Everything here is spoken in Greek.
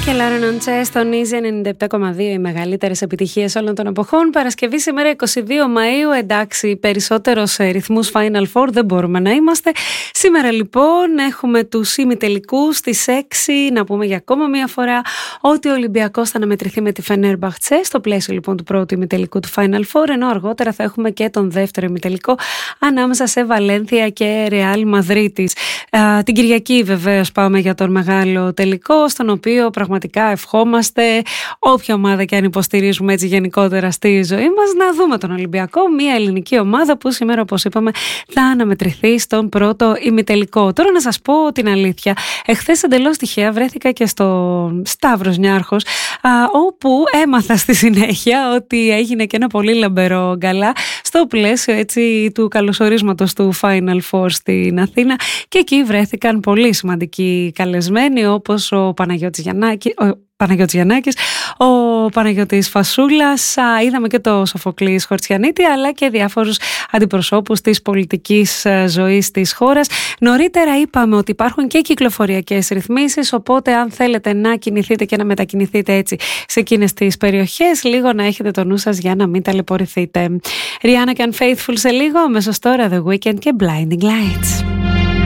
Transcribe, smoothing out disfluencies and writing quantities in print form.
και Lauren Onches στον Easy 97,2, οι μεγαλύτερες επιτυχίες όλων των εποχών. Παρασκευή σήμερα 22 Μαΐου, εντάξει, περισσότερος ρυθμούς Final Four δεν μπορούμε να είμαστε. Σήμερα λοιπόν έχουμε τους ημιτελικούς στις 6, να πούμε για ακόμα μία φορά ότι ο Ολυμπιακός θα αναμετρηθεί με τη Φενέρμπαχτσε στο πλαίσιο λοιπόν του πρώτου ημιτελικού του Final Four, ενώ αργότερα θα έχουμε και τον δεύτερο ημιτελικό ανάμεσα σε Βαλένθια και Ρεάλ Μαδρίτης. Την Κυριακή βεβαίως πάμε για τον μεγάλο τελικό, στον οποίο πραγματικά ευχόμαστε όποια ομάδα και αν υποστηρίζουμε έτσι γενικότερα στη ζωή μας να δούμε τον Ολυμπιακό, μια ελληνική ομάδα που σήμερα, όπως είπαμε, θα αναμετρηθεί στον πρώτο ημιτελικό. Τώρα να σας πω την αλήθεια, εχθές εντελώς τυχαία βρέθηκα και στο Σταύρος Νιάρχος, όπου έμαθα στη συνέχεια ότι έγινε και ένα πολύ λαμπερό γκαλά στο πλαίσιο έτσι του καλωσορίσματος του Final Four στην Αθήνα, και εκεί βρέθηκαν πολύ σημαντικοί καλεσμένοι όπως ο Παναγιώτης Γιαννάκης, ο Παναγιώτης Φασούλας, είδαμε και το Σοφοκλή Χορτσιανίτη, αλλά και διάφορους αντιπροσώπους της πολιτικής ζωής της χώρας. Νωρίτερα είπαμε ότι υπάρχουν και κυκλοφοριακές ρυθμίσεις, οπότε αν θέλετε να κινηθείτε και να μετακινηθείτε έτσι σε εκείνες τις περιοχές, λίγο να έχετε το νου σας για να μην ταλαιπωρηθείτε. Rihanna και Unfaithful σε λίγο, αμέσως τώρα The Weeknd και Blinding Lights.